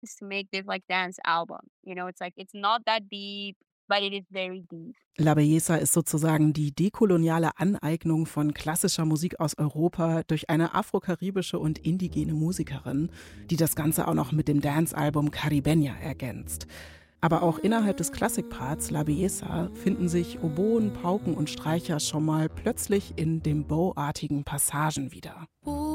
is to make this like dance album. You know, it's like it's not that deep, but it is very deep. La Belleza ist sozusagen die dekoloniale Aneignung von klassischer Musik aus Europa durch eine afrokaribische und indigene Musikerin, die das Ganze auch noch mit dem Dance-Album Caribeña ergänzt. Aber auch innerhalb des Klassikparts La Belleza finden sich Oboen, Pauken und Streicher schon mal plötzlich in dembow-artigen Passagen wieder.